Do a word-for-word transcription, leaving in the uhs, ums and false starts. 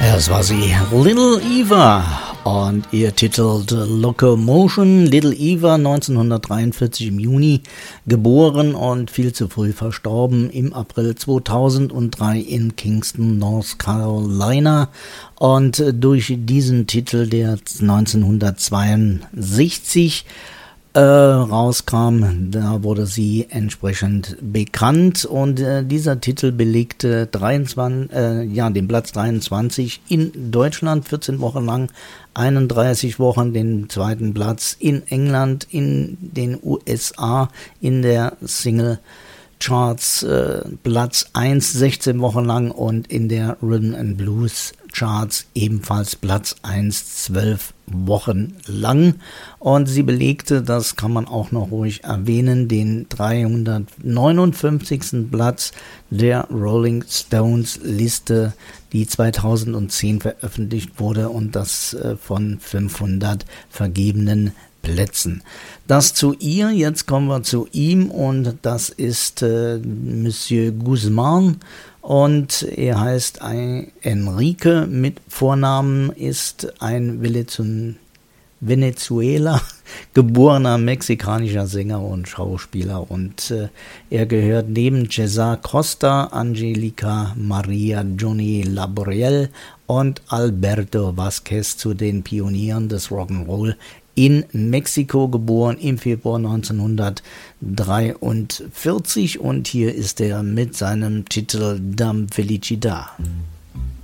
Das war sie, Little Eva, und ihr Titel Locomotion. Little Eva, neunzehnhundertdreiundvierzig im Juni geboren und viel zu früh verstorben, im April zweitausenddrei in Kingston, North Carolina. Und durch diesen Titel, der neunzehnhundertzweiundsechzig Äh, rauskam, da wurde sie entsprechend bekannt, und äh, dieser Titel belegte dreiundzwanzig, äh, ja, den Platz dreiundzwanzig in Deutschland, vierzehn Wochen lang, einunddreißig Wochen den zweiten Platz in England, in den U S A, in der Single Charts äh, Platz eins, sechzehn Wochen lang, und in der Rhythm and Blues Charts ebenfalls Platz eins, zwölf Wochen lang. Und sie belegte, das kann man auch noch ruhig erwähnen, den dreihundertneunundfünfzigsten Platz der Rolling Stones Liste, die zweitausendzehn veröffentlicht wurde, und das äh, von fünfhundert vergebenen Plätzen. Das zu ihr, jetzt kommen wir zu ihm, und das ist äh, Monsieur Guzman, und er heißt ein Enrique mit Vornamen, ist ein Venezuela geborener mexikanischer Sänger und Schauspieler, und äh, er gehört neben Cesar Costa, Angelica Maria Johnny Laboriel und Alberto Vázquez zu den Pionieren des Rock'n'Roll in Mexiko, geboren im Februar neunzehnhundertdreiundvierzig, und hier ist er mit seinem Titel Dame Felicidad.